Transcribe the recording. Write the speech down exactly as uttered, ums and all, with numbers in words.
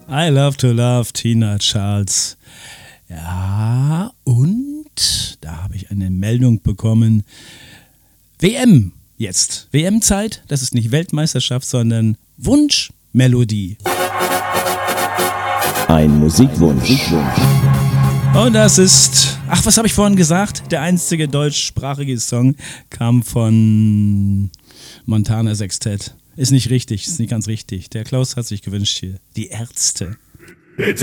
I Love to Love, Tina Charles. Ja, und da habe ich eine Meldung bekommen. W M jetzt. W M-Zeit, das ist nicht Weltmeisterschaft, sondern Wunschmelodie. Ein Musikwunsch. Und das ist, ach, was habe ich vorhin gesagt? Der einzige deutschsprachige Song kam von Montana Sextet. Ist nicht richtig, ist nicht ganz richtig. Der Klaus hat sich gewünscht hier. Die Ärzte. Bitte